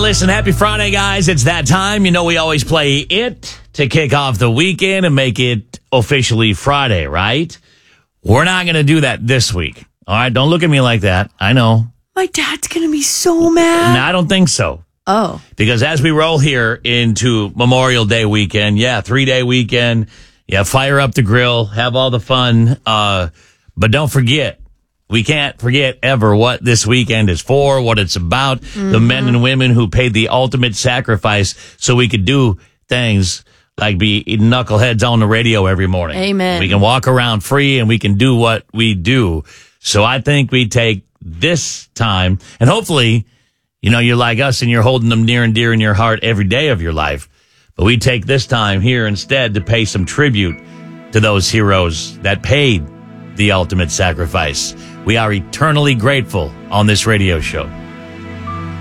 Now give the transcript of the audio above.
listen, happy Friday, guys. It's that time. You know we always play it to kick off the weekend and make it officially Friday, right? We're not going to do that this week. All right, don't look at me like that. I know. My dad's going to be so mad. No, I don't think so. Oh. Because as we roll here into Memorial Day weekend, 3-day weekend, fire up the grill, have all the fun. But don't forget, we can't forget ever what this weekend is for, what it's about, the men and women who paid the ultimate sacrifice so we could do things like be knuckleheads on the radio every morning. Amen. We can walk around free and we can do what we do. So I think we take this time, and hopefully, you're like us and you're holding them near and dear in your heart every day of your life. But we take this time here instead to pay some tribute to those heroes that paid the ultimate sacrifice. We are eternally grateful on this radio show.